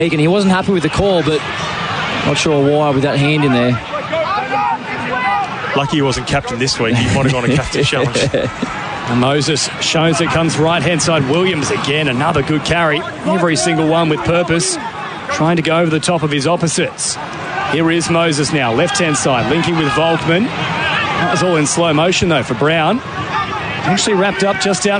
And he wasn't happy with the call, but not sure why with that hand in there. Lucky he wasn't captain this week. He might have gone a captain challenge. And Moses shows it, comes right-hand side. Williams again, another good carry. Every single one with purpose. Trying to go over the top of his opposites. Here is Moses now, left-hand side, linking with Volkman. That was all in slow motion, though, for Brown. Actually wrapped up just out